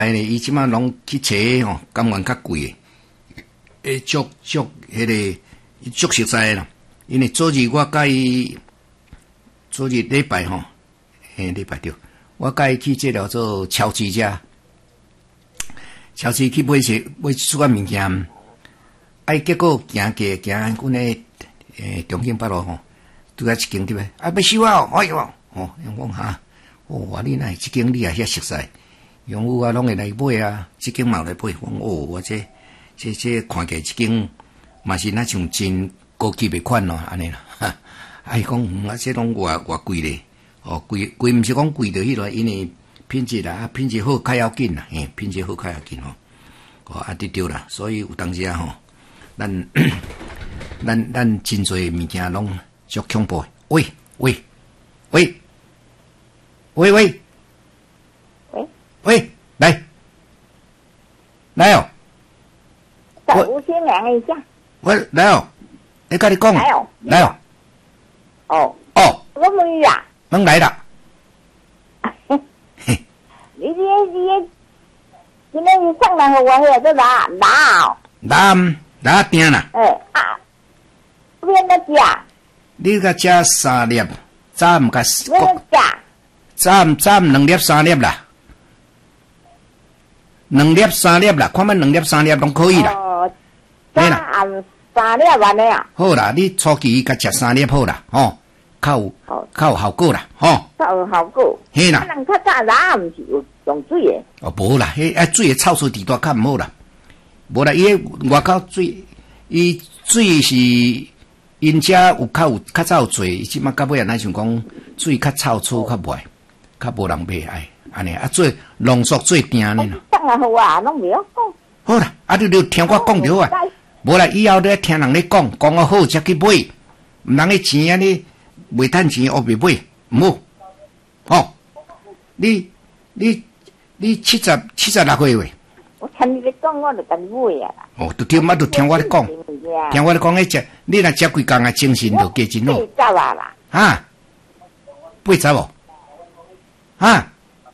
哎，伊即马拢去找吼，甘愿较贵诶，足迄个足熟悉啦。因为昨日我甲伊，昨日礼拜吼，礼拜对，我甲伊去这条做超市遮，超市去买出个物件，哎，结果行阮诶中兴北路吼，拄啊一间对袂？啊，要收啊！哎哟，用讲哈，我你那即间你也遐熟悉，用有啊拢会来买啊，即间嘛来买。我这看起来即间嘛是那像真高级的款咯，安尼啦。哎，讲啊，这拢偌贵咧，贵毋是讲贵到迄落，因为品质啦，品质好较要紧啦，品质好较要紧吼。对啦，所以有当时啊吼，咱真侪物件拢足恐怖。喂，来哦！ 在吴先生一下。 喂，来哦！你甲你讲，来哦！ 哦，我问你啊， 能来啦？ 你今天你上来和我遐在哪哦？ 哪店啦？ 这边的家。 你甲食3粒，早甲我早2粒3粒啦，2粒3粒啦，看要2粒3粒拢可以啦。 早暗3粒安尼啊？ 好啦，你初期甲食3粒好啦，吼，较有效果啦，吼。 较有效果。 嘿啦。 人较早哪毋是有用水诶？ 无啦，水诶臭素地大较毋好啦。无啦，伊外口水，伊水是因遮有较早有做，即马到尾啊，咱想讲水较臭粗较袂，较无人买爱，安尼做浓缩做定呢啦。 上来和我啊，拢袂晓讲。 好啦，你听我讲就好啊。无啦，以后你听人咧讲啊好才去买，毋通迄钱啊你袂趁钱学袂买，毋好。你76岁喂？ 我听你咧讲，我就甲你买啊啦。 就听我咧讲，听我咧讲，迄只你若食几工啊，精神就加真好。 8十啊啦。 哈？80哦？哈？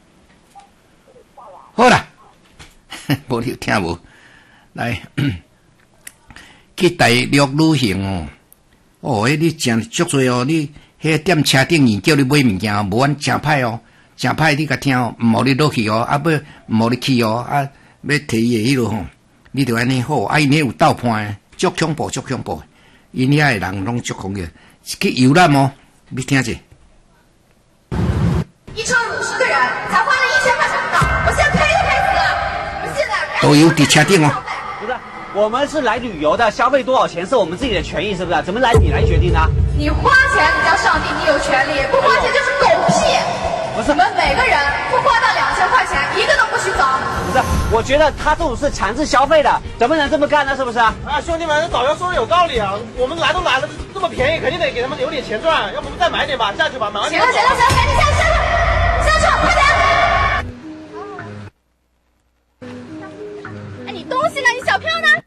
好啦，无你听无？来，去大陆旅行哦，你真足多哦，你迄店车顶伊叫你买物件哦，无安真歹哦。真歹，你甲听哦，毋好你落去哦，要毋好你去哦，要摕伊迄落吼，你着安尼好，因遐有斗伴，足恐怖。因遐诶人拢足恐怖，去游览哦，你听者。 一车50个人，才花了1000块钱不到，我现在赔都赔死了。我们现在都有伫车顶哦。 不是，我们是来旅游的，消费多少钱是我们自己的权益，是不是？怎么你来决定呢？ 你花钱你叫上帝，你有权利；不花钱就是狗屁。 不是， 我们每个人不花到2000块钱，一个都不许走。 不是，我觉得他这种是强制消费的，怎么能这么干呢？是不是？ 兄弟们，导游说的有道理啊！我们来都来了，这么便宜，肯定得给他们留点钱赚，要不我们再买点吧，下去吧，买完行了，赶紧下去，快点！哎，你东西呢？你小票呢？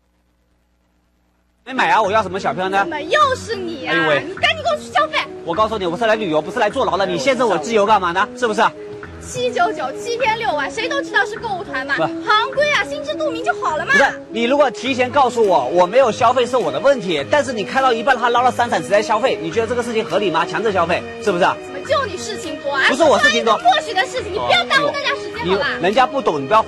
没买啊！我要什么小票呢？ 怎么又是你啊？ 哎呦喂！ 你赶紧给我去消费！ 我告诉你，我是来旅游，不是来坐牢的。你限制我自由干嘛呢？是不是 799，7天6晚，谁都知道是购物团嘛，行规啊，心知肚明就好了嘛。 不是，你如果提前告诉我，我没有消费是我的问题，但是你开到一半，他捞了3铲子在消费，你觉得这个事情合理吗？强制消费是不是？ 怎么就你事情多啊？ 不是我事情多， 或许的事情，你不要耽误大家时间好吧？ 人家不懂，你不要。